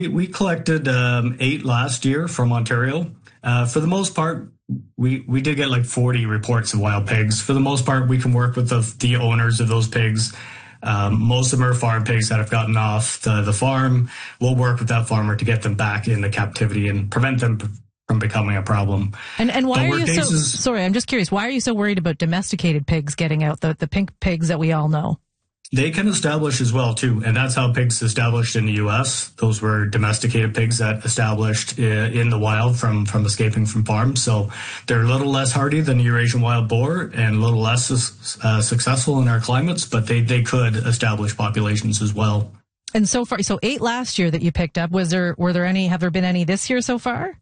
We collected 8 last year from Ontario. For the most part, we did get like 40 reports of wild pigs. For the most part, we can work with the owners of those pigs. Most of them are farm pigs that have gotten off the farm. We'll work with that farmer to get them back into captivity and prevent them from becoming a problem. And why are you sorry, I'm just curious, why are you so worried about domesticated pigs getting out, the pink pigs that we all know? They can establish as well, too. And that's how pigs established in the U.S. Those were domesticated pigs that established in the wild from escaping from farms. So they're a little less hardy than the Eurasian wild boar and a little less successful in our climates, but they could establish populations as well. And so far, so 8 last year that you picked up, have there been any this year so far?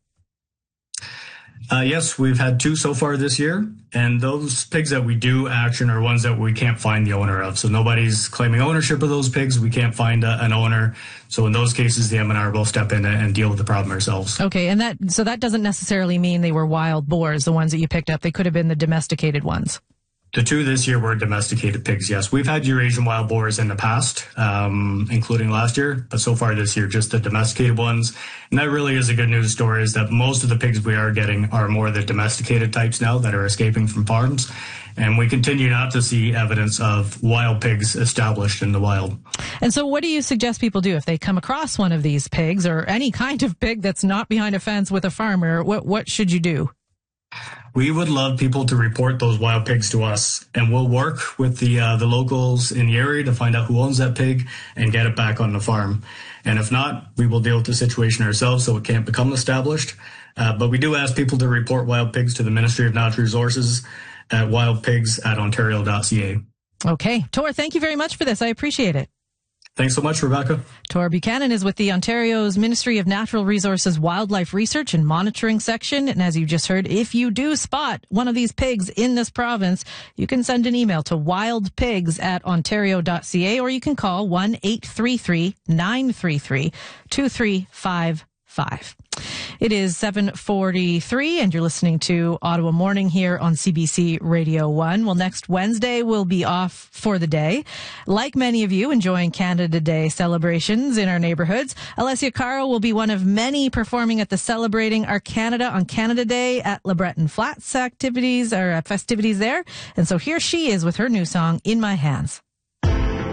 Yes, we've had 2 so far this year, and those pigs that we do action are ones that we can't find the owner of. So nobody's claiming ownership of those pigs. We can't find an owner. So in those cases, the MNR will step in and deal with the problem ourselves. Okay, and that doesn't necessarily mean they were wild boars, the ones that you picked up. They could have been the domesticated ones. The 2 this year were domesticated pigs, yes. We've had Eurasian wild boars in the past, including last year, but so far this year, just the domesticated ones. And that really is a good news story, is that most of the pigs we are getting are more the domesticated types now that are escaping from farms. And we continue not to see evidence of wild pigs established in the wild. And so what do you suggest people do if they come across one of these pigs or any kind of pig that's not behind a fence with a farmer? What should you do? We would love people to report those wild pigs to us, and we'll work with the locals in the area to find out who owns that pig and get it back on the farm. And if not, we will deal with the situation ourselves so it can't become established. But we do ask people to report wild pigs to the Ministry of Natural Resources at wildpigs@ontario.ca. Okay. Tor, thank you very much for this. I appreciate it. Thanks so much, Rebecca. Tor Buchanan is with the Ontario's Ministry of Natural Resources Wildlife Research and Monitoring Section. And as you just heard, if you do spot one of these pigs in this province, you can send an email to wildpigs@ontario.ca, or you can call 1-833-933-2355. It is 7:43 and you're listening to Ottawa Morning here on CBC Radio 1. Well, next Wednesday we'll be off for the day. Like many of you enjoying Canada Day celebrations in our neighborhoods, Alessia Caro will be one of many performing at the Celebrating Our Canada on Canada Day at LeBreton Flats festivities there. And so here she is with her new song, In My Hands.